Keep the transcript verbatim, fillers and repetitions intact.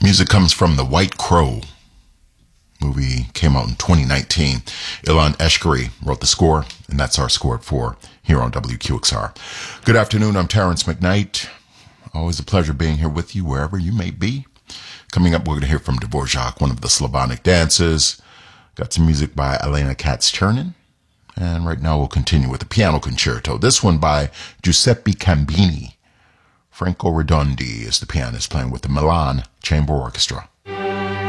Music comes from The White Crow. Movie came out in twenty nineteen. Ilan Eshkeri wrote the score, and that's our score at four here on W Q X R. Good afternoon, I'm Terrence McKnight. Always a pleasure being here with you wherever you may be. Coming up, we're going to hear from Dvorak, one of the Slavonic dances. Got some music by Elena Katz-Chernin. And right now we'll continue with the piano concerto. This one by Giuseppe Cambini. Franco Redondi is the pianist playing with the Milan Chamber Orchestra.